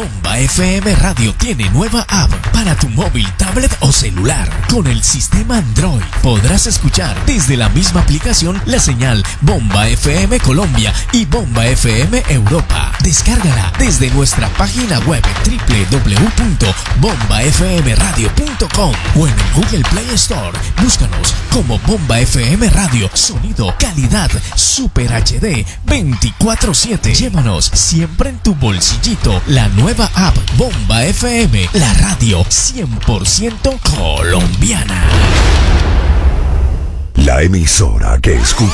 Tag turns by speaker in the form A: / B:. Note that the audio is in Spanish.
A: Bomba FM Radio tiene nueva app para tu móvil, tablet o celular. Con el sistema Android podrás escuchar desde la misma aplicación la señal Bomba FM Colombia y Bomba FM Europa. Descárgala desde nuestra página web www.bombafmradio.com o en el Google Play Store. Búscanos como Bomba FM Radio. Sonido, calidad, Super HD 24/7. Llévanos siempre en tu bolsillito la nueva app Bomba FM, la radio 100% colombiana.
B: La emisora que escucha